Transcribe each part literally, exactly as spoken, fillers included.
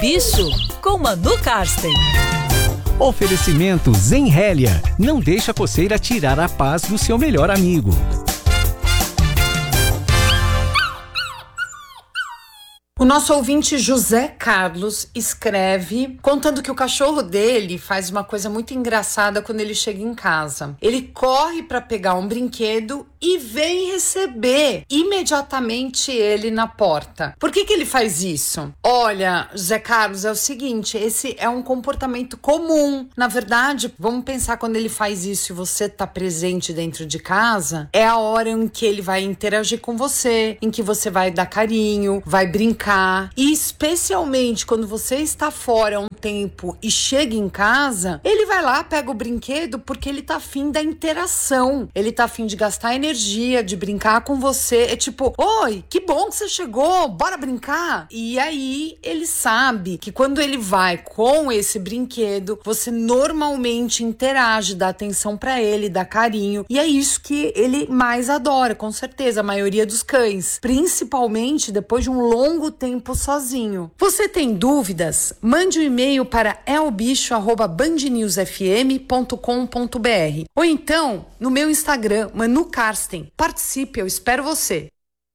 Bicho, com Manu Karsten. Oferecimento Zenrélia. Não deixa a coceira tirar a paz do seu melhor amigo. O nosso ouvinte José Carlos escreve contando que o cachorro dele faz uma coisa muito engraçada quando ele chega em casa. Ele corre para pegar um brinquedo e vem receber imediatamente ele na porta. Por que que ele faz isso? Olha, José Carlos, é o seguinte, esse é um comportamento comum. Na verdade, vamos pensar quando ele faz isso e você tá presente dentro de casa, é a hora em que ele vai interagir com você, em que você vai dar carinho, vai brincar. E especialmente quando você está fora um tempo e chega em casa, ele vai lá, pega o brinquedo porque ele tá afim da interação. Ele tá afim de gastar energia, de brincar com você. É tipo, oi, que bom que você chegou, bora brincar. E aí ele sabe que quando ele vai com esse brinquedo, você normalmente interage, dá atenção pra ele, dá carinho. E é isso que ele mais adora, com certeza, a maioria dos cães. Principalmente depois de um longo tempo sozinho. Você tem dúvidas? Mande um e-mail para elbicho arroba band news f m ponto com ponto b r ou então no meu Instagram, Manu Karsten. Participe, eu espero você.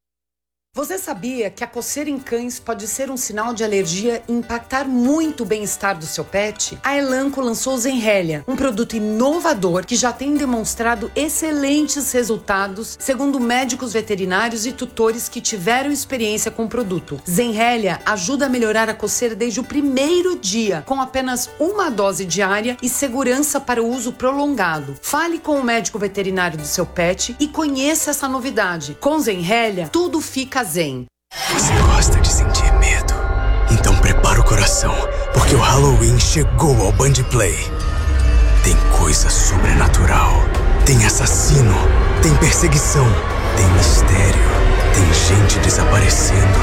Você sabia que a coceira em cães pode ser um sinal de alergia e impactar muito o bem-estar do seu pet? A Elanco lançou o Zenrélia, um produto inovador que já tem demonstrado excelentes resultados, segundo médicos veterinários e tutores que tiveram experiência com o produto. Zenrélia ajuda a melhorar a coceira desde o primeiro dia, com apenas uma dose diária e segurança para o uso prolongado. Fale com o médico veterinário do seu pet e conheça essa novidade. Com Zenrélia, tudo fica zen. Você gosta de sentir medo? Então prepara o coração, porque o Halloween chegou ao Band Play. Tem coisa sobrenatural, tem assassino, tem perseguição, tem mistério, tem gente desaparecendo.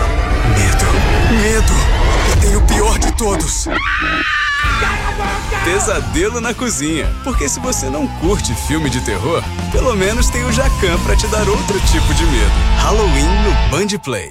Medo, medo, e tem o pior de todos. Pesadelo na cozinha, porque se você não curte filme de terror, pelo menos tem o Jacan pra te dar outro tipo de medo. Halloween no Band Play.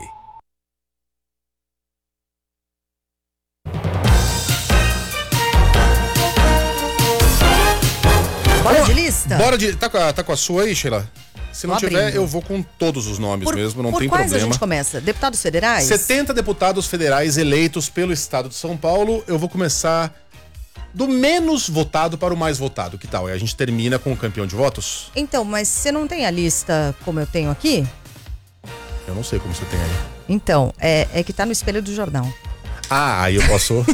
Bora de lista? Bora de... Tá com a, tá com a sua aí, Sheila? Se não Tô tiver, abrindo. eu vou com todos os nomes Por, mesmo, não por tem quais problema. a gente começa? Deputados federais? setenta deputados federais eleitos pelo estado de São Paulo. Eu vou começar do menos votado para o mais votado. Que tal? A gente termina com o campeão de votos? Então, mas você não tem a lista como eu tenho aqui? Eu não sei como você tem aí. Então, é, é que tá no espelho do jornal. Ah, aí eu posso...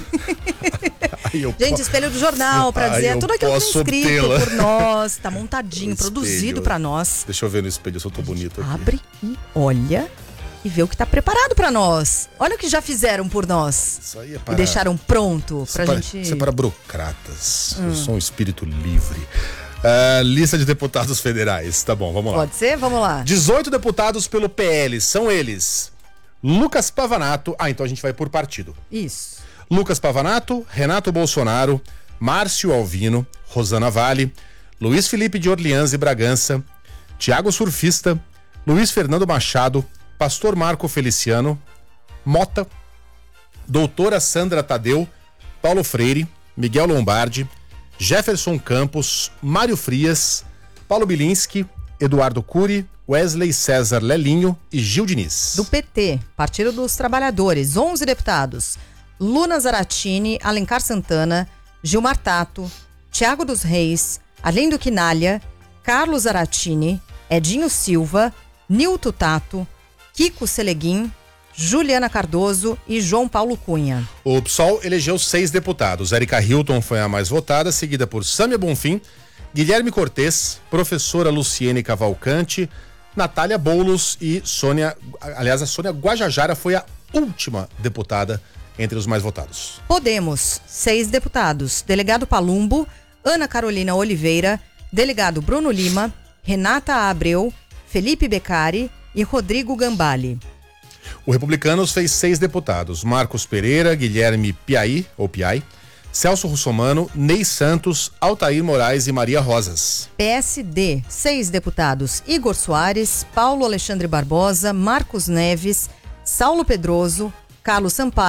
aí eu Gente, po... espelho do jornal, pra Aí dizer eu tudo aquilo que é posso escrito obtê-la. por nós, tá montadinho, O espelho. produzido pra nós. Deixa eu ver no espelho se eu tô bonito aqui. Abre e olha e vê o que tá preparado pra nós. Olha o que já fizeram por nós. Isso aí é para... E deixaram pronto pra Isso é para- gente... Isso é para burocratas. Hum. Eu sou um espírito livre. Ah, lista de deputados federais. Tá bom, vamos lá. Pode ser? Vamos lá. dezoito deputados pelo P L. São eles: Lucas Pavanato. Ah, então a gente vai por partido. Isso. Lucas Pavanato, Renato Bolsonaro, Márcio Alvino, Rosana Vale, Luiz Felipe de Orleans e Bragança, Tiago Surfista, Luiz Fernando Machado, Pastor Marco Feliciano, Mota, Doutora Sandra Tadeu, Paulo Freire, Miguel Lombardi, Jefferson Campos, Mário Frias, Paulo Bilinski, Eduardo Cury, Wesley César Lelinho e Gil Diniz. Do P T, Partido dos Trabalhadores, onze deputados. Luna Zaratini, Alencar Santana, Gilmar Tato, Tiago dos Reis, Arlindo Quinalha, Carlos Zaratini, Edinho Silva, Nilton Tato, Kiko Seleguin, Juliana Cardoso e João Paulo Cunha. O P SOL elegeu seis deputados. Érica Hilton foi a mais votada, seguida por Sâmia Bonfim, Guilherme Cortez, professora Luciene Cavalcante, Natália Boulos e Sônia... Aliás, a Sônia Guajajara foi a última deputada entre os mais votados. Podemos, seis deputados. Delegado Palumbo, Ana Carolina Oliveira, delegado Bruno Lima, Renata Abreu, Felipe Beccari e Rodrigo Gambale. O Republicanos fez seis deputados: Marcos Pereira, Guilherme Piai, ou Piai, Celso Russomano, Ney Santos, Altair Moraes e Maria Rosas. P S D, seis deputados: Igor Soares, Paulo Alexandre Barbosa, Marcos Neves, Saulo Pedroso, Carlos Sampaio,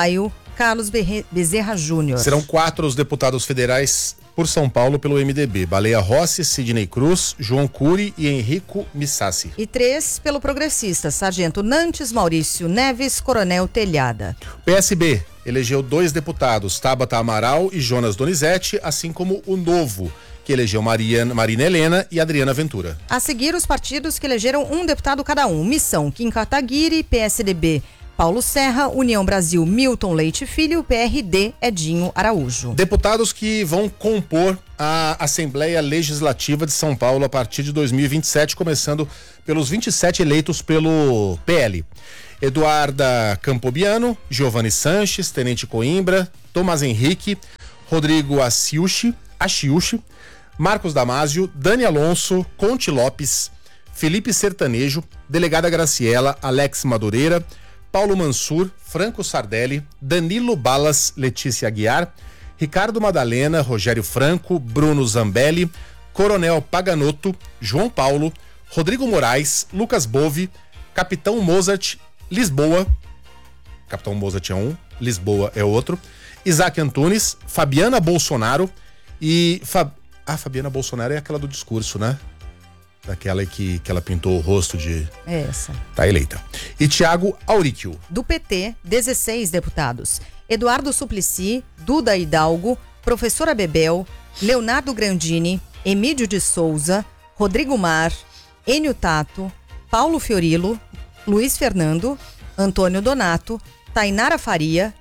Carlos Berre- Bezerra Júnior. Serão quatro os deputados federais por São Paulo pelo M D B. Baleia Rossi, Sidney Cruz, João Cury e Henrico Missassi. E três pelo progressista, Sargento Nantes, Maurício Neves, Coronel Telhada. P S B elegeu dois deputados, Tabata Amaral e Jonas Donizete, assim como o Novo, que elegeu Mariana, Marina Helena e Adriana Ventura. A seguir, os partidos que elegeram um deputado cada um. Missão, Kim Kataguiri, P S D B, Paulo Serra, União Brasil, Milton Leite Filho, P R D, Edinho Araújo. Deputados que vão compor a Assembleia Legislativa de São Paulo a partir de dois mil e vinte e sete, começando pelos vinte e sete eleitos pelo P L. Eduarda Campobiano, Giovanni Sanches, Tenente Coimbra, Tomás Henrique, Rodrigo Aciuchi, Achiuchi, Marcos Damásio, Dani Alonso, Conte Lopes, Felipe Sertanejo, Delegada Graciela, Alex Madureira, Paulo Mansur, Franco Sardelli, Danilo Balas, Letícia Aguiar, Ricardo Madalena, Rogério Franco, Bruno Zambelli, Coronel Paganotto, João Paulo, Rodrigo Moraes, Lucas Bove, Capitão Mozart, Lisboa, Capitão Mozart é um, Lisboa é outro, Isaac Antunes, Fabiana Bolsonaro e... Fa... Ah, Fabiana Bolsonaro é aquela do discurso, né? Daquela que, que ela pintou o rosto de... É essa. Tá eleita. E Tiago Auríquio. Do P T, dezesseis deputados. Eduardo Suplicy, Duda Hidalgo, Professora Bebel, Leonardo Grandini, Emílio de Souza, Rodrigo Mar, Enio Tato, Paulo Fiorilo, Luiz Fernando, Antônio Donato, Tainara Faria,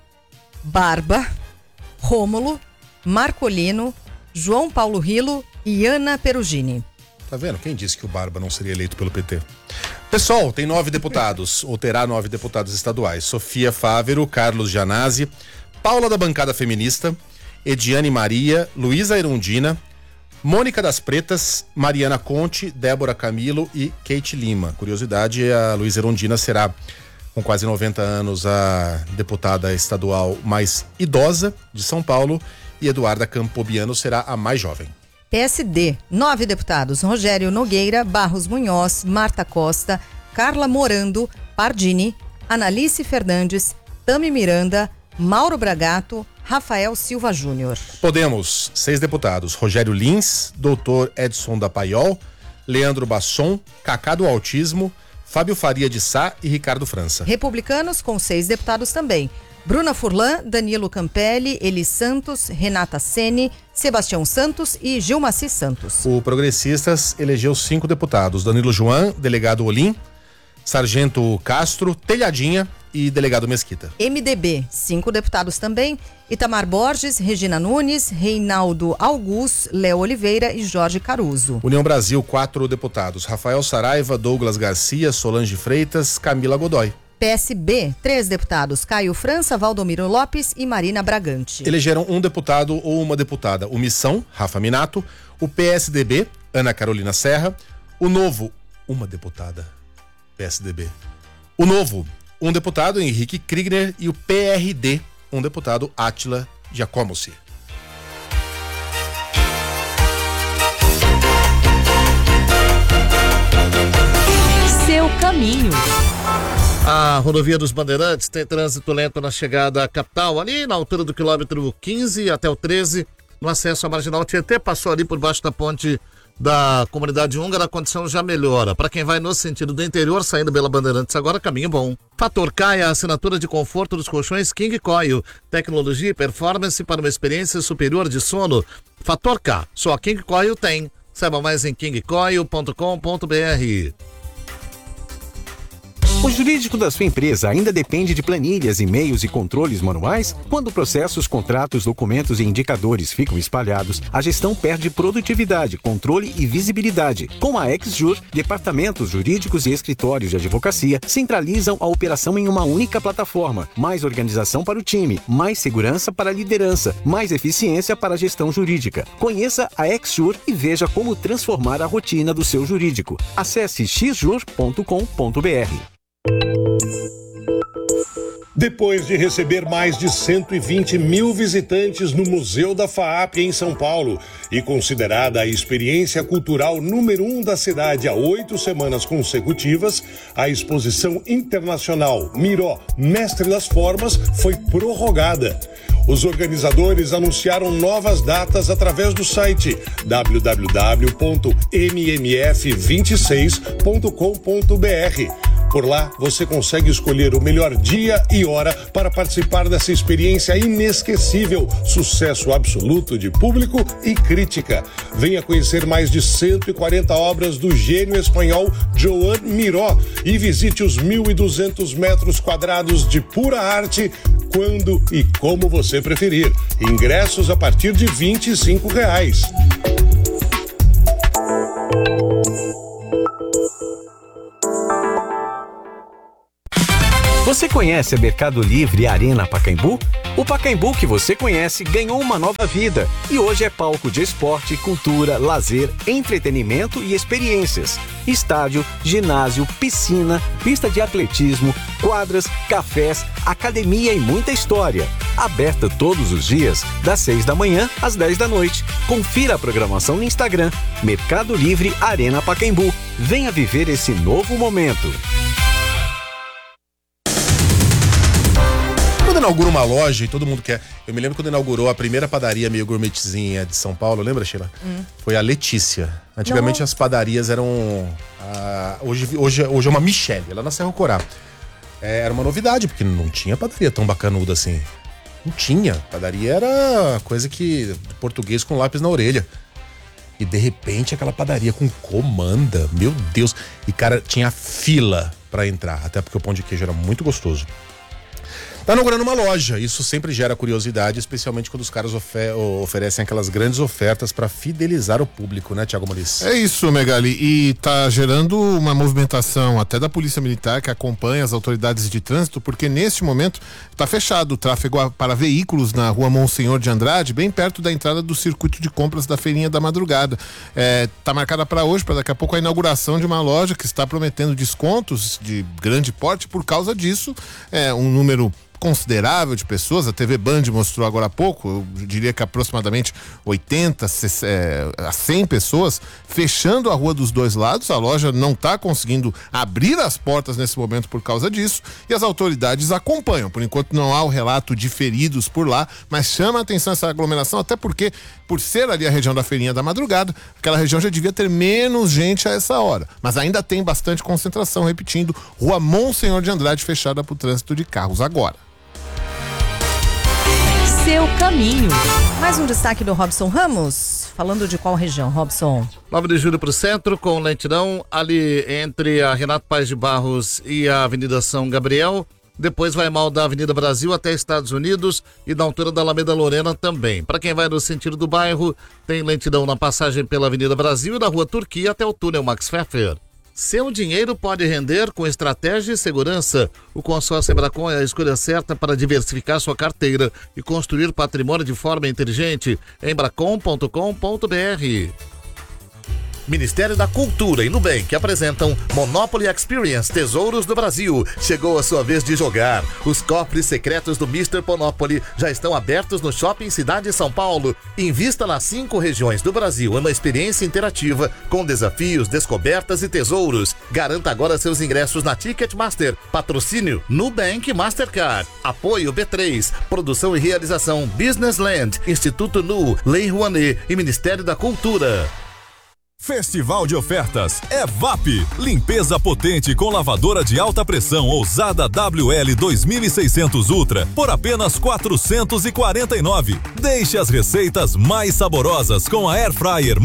Barba, Rômulo, Marcolino, João Paulo Rilo e Ana Perugini. Tá vendo? Quem disse que o Barba não seria eleito pelo P T? Pessoal, tem nove deputados, ou terá nove deputados estaduais. Sofia Fávero, Carlos Gianazzi, Paula da Bancada Feminista, Ediane Maria, Luísa Erundina, Mônica das Pretas, Mariana Conte, Débora Camilo e Kate Lima. Curiosidade, a Luísa Erundina será, com quase noventa anos, a deputada estadual mais idosa de São Paulo e Eduarda Campobiano será a mais jovem. P S D, nove deputados, Rogério Nogueira, Barros Munhoz, Marta Costa, Carla Morando, Pardini, Analice Fernandes, Tami Miranda, Mauro Bragato, Rafael Silva Júnior. Podemos, seis deputados, Rogério Lins, doutor Edson da Paiol, Leandro Basson, Cacá do Autismo, Fábio Faria de Sá e Ricardo França. Republicanos com seis deputados também. Bruna Furlan, Danilo Campelli, Eli Santos, Renata Sene, Sebastião Santos e Gilmaci Santos. O Progressistas elegeu cinco deputados, Danilo João, delegado Olim, Sargento Castro, Telhadinha e delegado Mesquita. M D B, cinco deputados também, Itamar Borges, Regina Nunes, Reinaldo Augusto, Léo Oliveira e Jorge Caruso. União Brasil, quatro deputados, Rafael Saraiva, Douglas Garcia, Solange Freitas, Camila Godoy. P S B, três deputados, Caio França, Valdomiro Lopes e Marina Bragante. Elegeram um deputado ou uma deputada, o Missão, Rafa Minato, o P S D B, Ana Carolina Serra, o Novo, uma deputada, P S D B. O Novo, um deputado, Henrique Kriegner, e o P R D, um deputado, Átila Giacomosi. Seu caminho. A rodovia dos Bandeirantes tem trânsito lento na chegada à capital, ali na altura do quilômetro quinze até o treze, no acesso à Marginal Tietê, passou ali por baixo da ponte da comunidade húngara, a condição já melhora. Para quem vai no sentido do interior, saindo pela Bandeirantes agora, caminho bom. Fator K é a assinatura de conforto dos colchões King Coil, tecnologia e performance para uma experiência superior de sono. Fator K, só a King Coil tem. Saiba mais em king coil ponto com ponto b r. O jurídico da sua empresa ainda depende de planilhas, e-mails e controles manuais? Quando processos, contratos, documentos e indicadores ficam espalhados, a gestão perde produtividade, controle e visibilidade. Com a Exjur, departamentos jurídicos e escritórios de advocacia centralizam a operação em uma única plataforma. Mais organização para o time, mais segurança para a liderança, mais eficiência para a gestão jurídica. Conheça a Exjur e veja como transformar a rotina do seu jurídico. Acesse x jur ponto com ponto b r. Depois de receber mais de cento e vinte mil visitantes no Museu da FAAP em São Paulo e considerada a experiência cultural número um da cidade há oito semanas consecutivas, a exposição internacional Miró, Mestre das Formas, foi prorrogada. Os organizadores anunciaram novas datas através do site w w w ponto m m f vinte e seis ponto com ponto b r. Por lá, você consegue escolher o melhor dia e hora para participar dessa experiência inesquecível, sucesso absoluto de público e crítica. Venha conhecer mais de cento e quarenta obras do gênio espanhol Joan Miró e visite os mil e duzentos metros quadrados de pura arte quando e como você preferir. Ingressos a partir de vinte e cinco reais. Você conhece a Mercado Livre Arena Pacaembu? O Pacaembu que você conhece ganhou uma nova vida e hoje é palco de esporte, cultura, lazer, entretenimento e experiências. Estádio, ginásio, piscina, pista de atletismo, quadras, cafés, academia e muita história. Aberta todos os dias, das seis da manhã às dez da noite. Confira a programação no Instagram, Mercado Livre Arena Pacaembu. Venha viver esse novo momento. Quando inaugura uma loja e todo mundo quer... Eu me lembro quando inaugurou a primeira padaria meio gourmetzinha de São Paulo, lembra, Sheila? Hum. Foi a Letícia. Antigamente Não. as padarias eram... Ah, hoje, hoje, hoje é uma Michele, lá na Serra Corá. É, era uma novidade, porque não tinha padaria tão bacanuda assim. Não tinha. Padaria era coisa que... português com lápis na orelha. E de repente aquela padaria com comanda, meu Deus. E cara, tinha fila pra entrar, até porque o pão de queijo era muito gostoso. Tá inaugurando uma loja, isso sempre gera curiosidade, especialmente quando os caras ofer- oferecem aquelas grandes ofertas para fidelizar o público, né, Thiago Maurício? É isso, Megali, e tá gerando uma movimentação até da Polícia Militar que acompanha as autoridades de trânsito, porque neste momento tá fechado o tráfego para veículos na rua Monsenhor de Andrade, bem perto da entrada do circuito de compras da Feirinha da Madrugada. É, tá marcada para hoje, para daqui a pouco a inauguração de uma loja que está prometendo descontos de grande porte. Por causa disso, é um número considerável de pessoas, a T V Band mostrou agora há pouco, eu diria que aproximadamente oitenta a cem pessoas fechando a rua dos dois lados. A loja não está conseguindo abrir as portas nesse momento por causa disso e as autoridades acompanham. Por enquanto não há o relato de feridos por lá, mas chama a atenção essa aglomeração, até porque por ser ali a região da Feirinha da Madrugada, aquela região já devia ter menos gente a essa hora, mas ainda tem bastante concentração. Repetindo, rua Monsenhor de Andrade fechada para o trânsito de carros agora. Seu caminho. Mais um destaque do Robson Ramos. Falando de qual região, Robson? nove de julho para o centro, com lentidão ali entre a Renato Paes de Barros e a Avenida São Gabriel. Depois vai mal da Avenida Brasil até Estados Unidos e da altura da Alameda Lorena também. Para quem vai no sentido do bairro, tem lentidão na passagem pela Avenida Brasil e da Rua Turquia até o túnel Max Pfeffer. Seu dinheiro pode render com estratégia e segurança. O consórcio Embracon é a escolha certa para diversificar sua carteira e construir patrimônio de forma inteligente. embracon ponto com ponto b r. Ministério da Cultura e Nubank apresentam Monopoly Experience Tesouros do Brasil. Chegou a sua vez de jogar. Os cofres secretos do mister Monopoly já estão abertos no Shopping Cidade São Paulo. Invista nas cinco regiões do Brasil em uma experiência interativa com desafios, descobertas e tesouros. Garanta agora seus ingressos na Ticketmaster. Patrocínio Nubank Mastercard. Apoio B três. Produção e realização Business Land, Instituto Nu, Lei Rouanet e Ministério da Cultura. Festival de ofertas é V A P. Limpeza potente com lavadora de alta pressão ousada W L dois mil e seiscentos Ultra por apenas quatrocentos e quarenta e nove. Deixe as receitas mais saborosas com a Air Fryer